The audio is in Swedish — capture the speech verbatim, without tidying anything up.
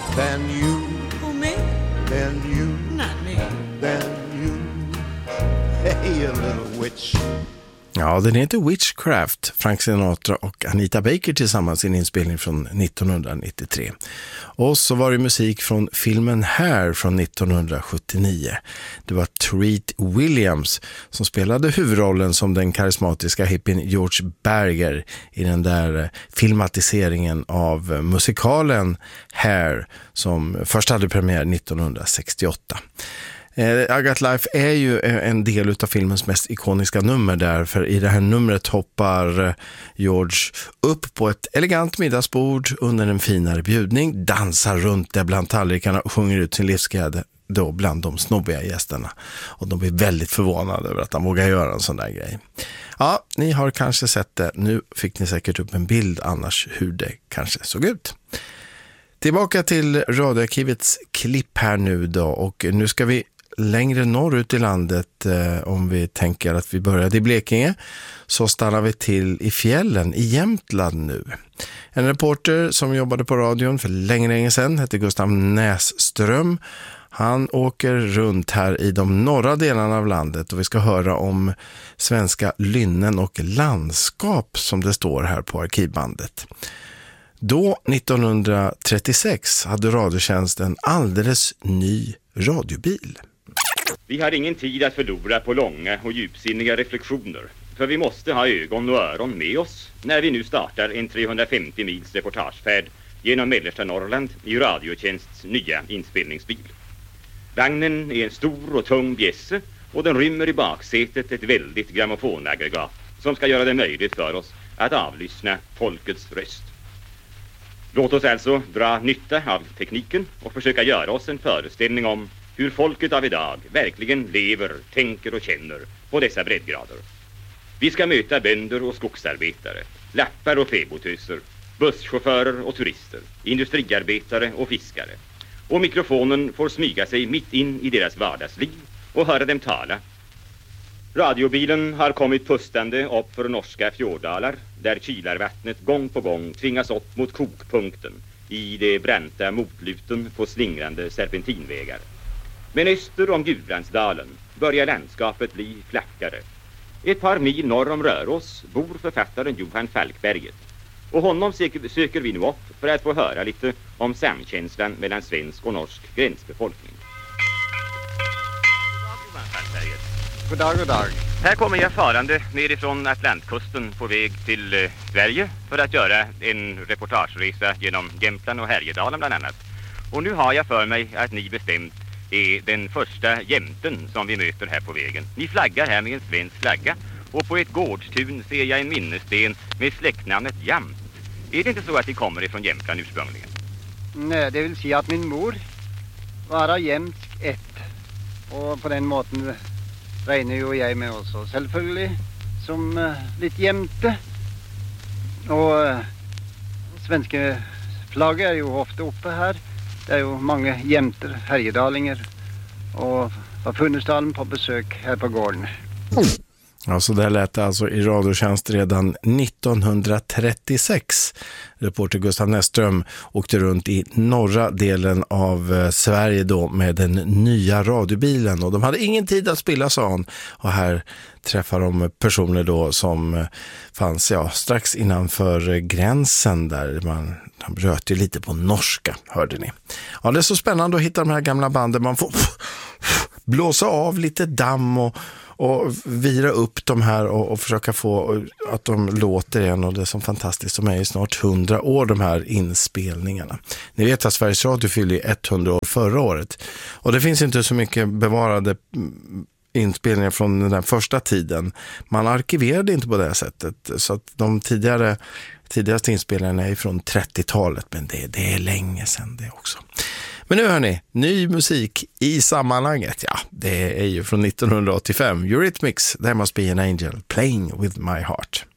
Than you. Who, me? Than you. Not me. Than you. Hey, you little witch. Ja, den heter Witchcraft, Frank Sinatra och Anita Baker tillsammans i en inspelning från nittonhundranittiotre. Och så var det musik från filmen Hair från nittonhundrasjuttionio. Det var Treat Williams som spelade huvudrollen som den karismatiska hippien George Berger i den där filmatiseringen av musikalen Hair som först hade premiär nittonhundrasextioåtta. I Got Life är ju en del av filmens mest ikoniska nummer där, för i det här numret hoppar George upp på ett elegant middagsbord under en finare bjudning, dansar runt där bland tallrikarna och sjunger ut sin livsglädje då bland de snobbiga gästerna. Och de blir väldigt förvånade över att han vågar göra en sån där grej. Ja, ni har kanske sett det. Nu fick ni säkert upp en bild annars hur det kanske såg ut. Tillbaka till radioarkivets klipp här nu då, och nu ska vi längre norrut i landet. Eh, om vi tänker att vi började i Blekinge så stannar vi till i fjällen i Jämtland nu. En reporter som jobbade på radion för länge, länge sedan hette Gustav Näsström. Han åker runt här i de norra delarna av landet och vi ska höra om svenska lynnen och landskap som det står här på arkivbandet. Då, nittonhundratrettiosex, hade Radiotjänst en alldeles ny radiobil. Vi har ingen tid att förlora på långa och djupsinniga reflektioner, för vi måste ha ögon och öron med oss när vi nu startar en trehundrafemtio mils reportagefärd genom mellersta Norrland i Radiotjänsts nya inspelningsbil. Vagnen är en stor och tung bjässe och den rymmer i baksätet ett väldigt grammofonaggregat som ska göra det möjligt för oss att avlyssna folkets röst. Låt oss alltså dra nytta av tekniken och försöka göra oss en föreställning om hur folket av idag verkligen lever, tänker och känner på dessa breddgrader. Vi ska möta bönder och skogsarbetare, lappar och fäbotöser, busschaufförer och turister, industriarbetare och fiskare. Och mikrofonen får smyga sig mitt in i deras vardagsliv och höra dem tala. Radiobilen har kommit pustande upp för norska fjorddalar där kylarvattnet gång på gång tvingas upp mot kokpunkten i de branta motluten på slingrande serpentinvägar. Men öster om Gudbrandsdalen börjar landskapet bli flackare. Ett par mil norr om Rörås bor författaren Johan Falkberget. Och honom söker, söker vi nu upp för att få höra lite om samkänslan mellan svensk och norsk gränsbefolkning. Johan Falkberget. God dag, god dag. Här kommer jag farande nerifrån Atlantkusten på väg till eh, Sverige för att göra en reportageresa genom Jämtland och Härjedalen bland annat. Och nu har jag för mig att ni bestämt är den första jämten som vi möter här på vägen. Ni flaggar här med en svensk flagga och på ett gårdstun ser jag en minnessten med släktnamnet Jamt. Är det inte så att ni kommer ifrån Jämtland ursprungligen? Nej, det vill säga att min mor var jämtsk ett. Och på den måten regner ju jag med också. Selvfølgelig som uh, lite jämte. Och uh, svenska flagg är ju ofta uppe här. Det är ju många jämter, härjedalinger och var Funnesdalen på besök här på gården. Ja, så där lät det alltså i Radiotjänst redan nittonhundratrettiosex. Reporter Gustav Näsström åkte runt i norra delen av Sverige då med den nya radiobilen. Och de hade ingen tid att spilla, sa han. Och här träffar de personer då som fanns ja, strax innanför gränsen där man de röt ju lite på norska, hörde ni. Ja, det är så spännande att hitta de här gamla banden. Man får blåsa av lite damm och och vira upp de här och, och försöka få att de låter igen, och det är så fantastiskt som är i snart hundra år de här inspelningarna. Ni vet att Sveriges Radio fyllde hundra år förra året och det finns inte så mycket bevarade inspelningar från den där första tiden. Man arkiverade inte på det sättet, så att de tidigare tidigaste inspelningarna är från trettiotalet, men det, det är länge sedan det också. Men nu hör ni, ny musik i sammanhanget. Ja, det är ju från nittonhundraåttiofem. Eurythmics, There Must Be an Angel, Playing With My Heart.